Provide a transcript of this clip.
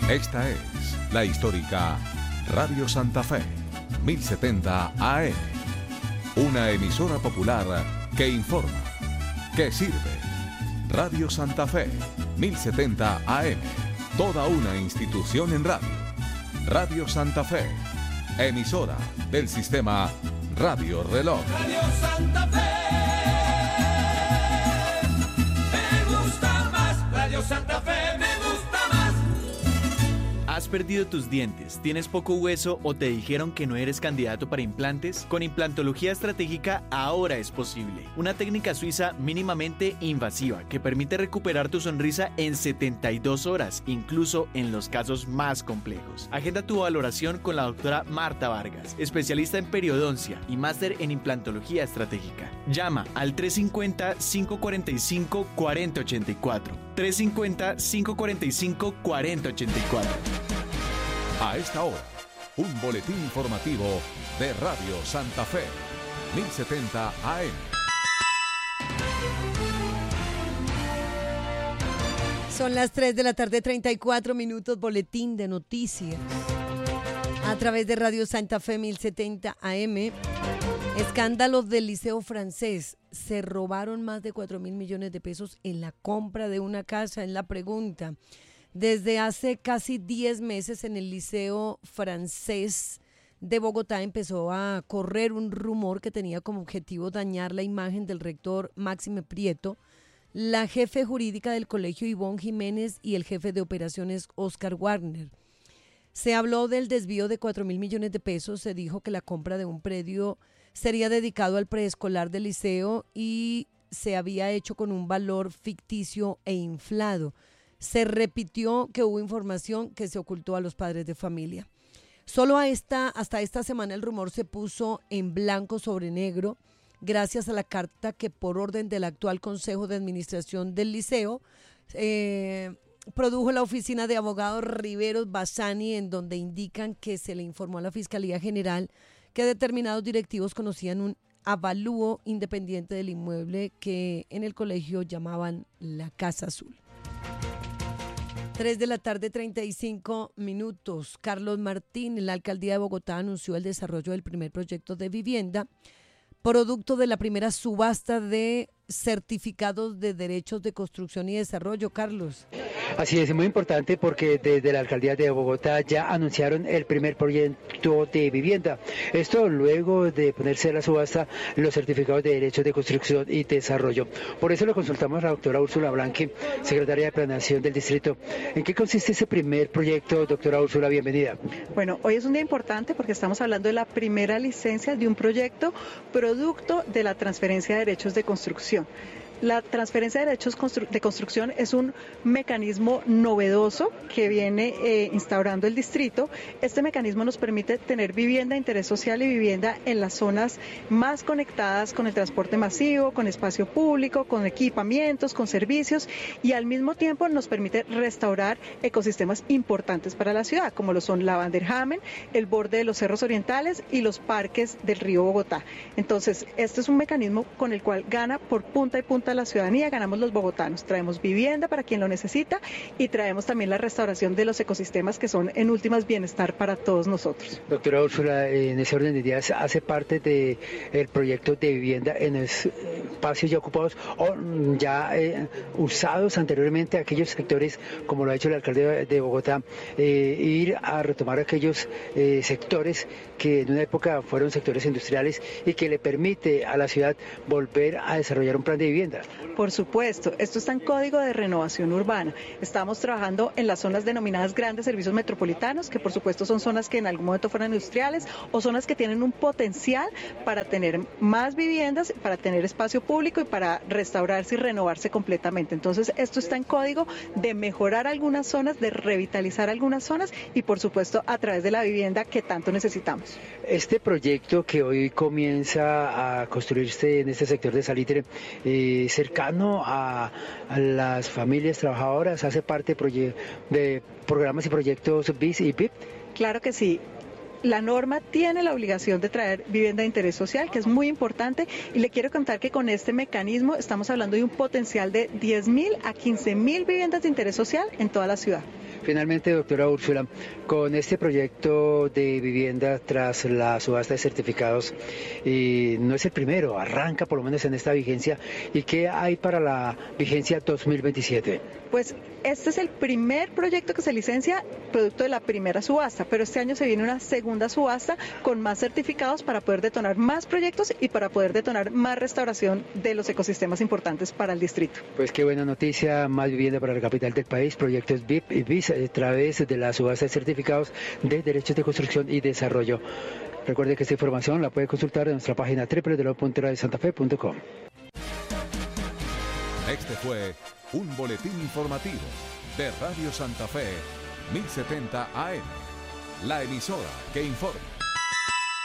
Esta es la histórica Radio Santa Fe, 1070 AM. Una emisora popular que informa, que sirve. Radio Santa Fe, 1070 AM. Toda una institución en radio. Radio Santa Fe, emisora del sistema Radio Reloj. Radio Santa Fe, me gusta más. Radio Santa Fe, me gusta más. ¿Has perdido tus dientes? ¿Tienes poco hueso o te dijeron que no eres candidato para implantes? Con implantología estratégica ahora es posible. Una técnica suiza mínimamente invasiva que permite recuperar tu sonrisa en 72 horas, incluso en los casos más complejos. Agenda tu valoración con la doctora Marta Vargas, especialista en periodoncia y máster en implantología estratégica. Llama al 350-545-4084. 350-545-4084. A esta hora, un boletín informativo de Radio Santa Fe, 1070 AM. Son las 3 de la tarde, 34 minutos, boletín de noticias. A través de Radio Santa Fe, 1070 AM. Escándalos del Liceo Francés. Se robaron más de 4.000 millones de pesos en la compra de una casa, es la pregunta. Desde hace casi 10 meses en el Liceo Francés de Bogotá empezó a correr un rumor que tenía como objetivo dañar la imagen del rector Máxime Prieto, la jefe jurídica del colegio Ivonne Jiménez y el jefe de operaciones Oscar Warner. Se habló del desvío de 4.000 millones de pesos, se dijo que la compra de un predio sería dedicado al preescolar del liceo y se había hecho con un valor ficticio e inflado. Se repitió que hubo información que se ocultó a los padres de familia. Solo hasta esta semana el rumor se puso en blanco sobre negro gracias a la carta que por orden del actual Consejo de Administración del Liceo produjo la oficina de abogados Riveros Bassani, en donde indican que se le informó a la Fiscalía General que determinados directivos conocían un avalúo independiente del inmueble que en el colegio llamaban la Casa Azul. 3 de la tarde, 35 minutos. Carlos Martín, en la alcaldía de Bogotá, anunció el desarrollo del primer proyecto de vivienda, producto de la primera subasta de certificados de derechos de construcción y desarrollo. Carlos. Así es, muy importante porque desde la alcaldía de Bogotá ya anunciaron el primer proyecto de vivienda. Esto luego de ponerse a la subasta los certificados de derechos de construcción y desarrollo. Por eso le consultamos a la doctora Úrsula Blanqui, secretaria de Planeación del Distrito. ¿En qué consiste ese primer proyecto, doctora Úrsula? Bienvenida. Bueno, hoy es un día importante porque estamos hablando de la primera licencia de un proyecto producto de la transferencia de derechos de construcción. La transferencia de derechos de construcción es un mecanismo novedoso que viene instaurando el distrito. Este mecanismo nos permite tener vivienda de interés social y vivienda en las zonas más conectadas con el transporte masivo, con espacio público, con equipamientos, con servicios, y al mismo tiempo nos permite restaurar ecosistemas importantes para la ciudad, como lo son la Vanderhamen, el borde de los cerros orientales y los parques del río Bogotá. Entonces, este es un mecanismo con el cual gana por punta y punta la ciudadanía, ganamos los bogotanos, traemos vivienda para quien lo necesita y traemos también la restauración de los ecosistemas que son en últimas bienestar para todos nosotros. Doctora Úrsula, en ese orden de ideas, ¿hace parte del proyecto de vivienda en espacios ya ocupados o ya usados anteriormente aquellos sectores, como lo ha hecho el alcalde de Bogotá, ir a retomar aquellos sectores que en una época fueron sectores industriales y que le permite a la ciudad volver a desarrollar un plan de vivienda? Por supuesto, esto está en Código de Renovación Urbana. Estamos trabajando en las zonas denominadas grandes servicios metropolitanos, que por supuesto son zonas que en algún momento fueron industriales o zonas que tienen un potencial para tener más viviendas, para tener espacio público y para restaurarse y renovarse completamente. Entonces, esto está en código de mejorar algunas zonas, de revitalizar algunas zonas y por supuesto a través de la vivienda que tanto necesitamos. Este proyecto que hoy comienza a construirse en este sector de Salitre, cercano a las familias trabajadoras, hace parte de programas y proyectos BIS y PIP. Claro que sí. La norma tiene la obligación de traer vivienda de interés social, que es muy importante, y le quiero contar que con este mecanismo estamos hablando de un potencial de 10.000 a 15.000 viviendas de interés social en toda la ciudad. Finalmente, doctora Úrsula, con este proyecto de vivienda tras la subasta de certificados, no es el primero, arranca por lo menos en esta vigencia. ¿Y qué hay para la vigencia 2027? Pues este es el primer proyecto que se licencia producto de la primera subasta, pero este año se viene una segunda subasta con más certificados para poder detonar más proyectos y para poder detonar más restauración de los ecosistemas importantes para el distrito. Pues qué buena noticia, más vivienda para la capital del país, proyectos VIP y BIS a través de la subasta de certificados de derechos de construcción y desarrollo. Recuerde que esta información la puede consultar en nuestra página www.radiosantafe.com. Este fue un boletín informativo de Radio Santa Fe 1070 AM, la emisora que informa.